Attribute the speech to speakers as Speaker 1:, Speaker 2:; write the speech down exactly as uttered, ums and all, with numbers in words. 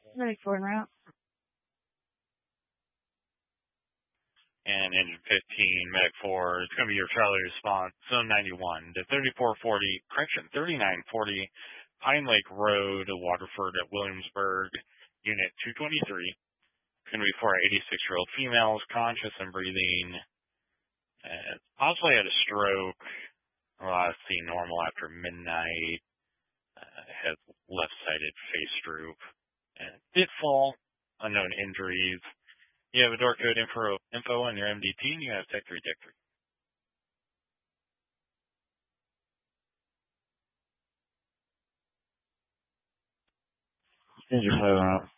Speaker 1: Ready for en route.
Speaker 2: And engine fifteen, Medic four, it's going to be your Charlie response, zone ninety-one to thirty-four forty, correction, thirty-nine forty, Pine Lake Road, Waterford at Williamsburg, unit two twenty-three. It's going to be for eighty-six-year-old females, conscious and breathing. Uh, possibly had a stroke. Well, I see normal after midnight. Uh, has left-sided face droop. Uh, did fall. Unknown injuries. You have a door code info, info on your M D T, and you have Tech three, Tech three.
Speaker 1: Engine five out.